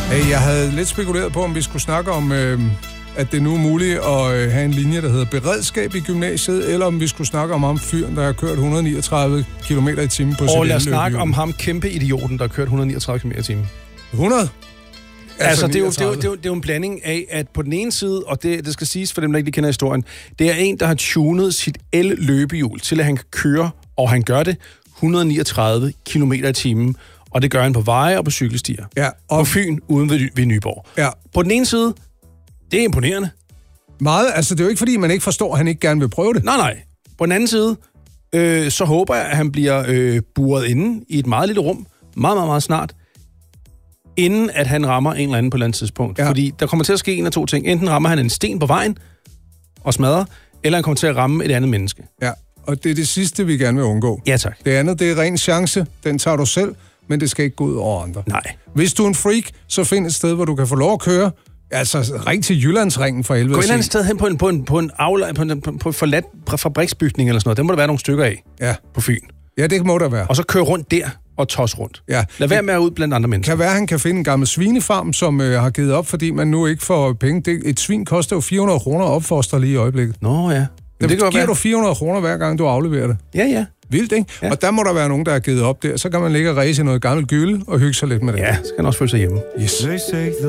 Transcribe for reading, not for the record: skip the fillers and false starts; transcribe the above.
Hey, jeg havde lidt spekuleret på, om vi skulle snakke om, at det nu er muligt at have en linje, der hedder beredskab i gymnasiet, eller om vi skulle snakke om ham fyren, der har kørt 139 km i timen på sit Og lad os snakke om ham kæmpe idioten, der har kørt 139 km i timen. 100? Altså, det er jo en blanding af, at på den ene side, og det skal siges for dem, der ikke kender historien, det er en, der har tunet sit el-løbehjul til, at han kan køre, og han gør det 139 km i timen. Og det gør han på veje og på cykelstier. Ja, og på Fyn uden ved Nyborg. Ja. På den ene side, det er imponerende. Meget. Altså, det er jo ikke, fordi man ikke forstår, at han ikke gerne vil prøve det. Nej. På den anden side, så håber jeg, at han bliver buret inde i et meget lille rum, meget, meget, meget snart, inden at han rammer en eller anden på et eller andet tidspunkt. Ja. Fordi der kommer til at ske en af to ting. Enten rammer han en sten på vejen og smadrer, eller han kommer til at ramme et andet menneske. Ja, og det er det sidste, vi gerne vil undgå. Ja, tak. Det andet, det er ren chance. Den tager du selv, men det skal ikke gå ud over andre. Nej. Hvis du er en freak, så find et sted, hvor du kan få lov at køre. Altså, ring til Jyllandsringen for helvede. Gå et eller andet sted hen på en forladt fabriksbygning eller sådan noget. Der må der være nogle stykker af på Fyn. Ja, det må der være. Og så køre rundt der og tos rundt. Ja. Lad være med at ud blandt andre mennesker. Kan være, han kan finde en gammel svinefarm, som har givet op, fordi man nu ikke får penge. Et svin koster jo 400 kroner at opfostre lige i øjeblikket. Nå ja. Det giver du 400 kroner hver gang, du afleverer det. Ja. Vildt, ikke? Ja. Og der må der være nogen, der har givet op der. Så kan man ligge og ræse i noget gammelt gylde og hygge sig lidt med det. Ja, så kan man også føle sig hjemme. Yes.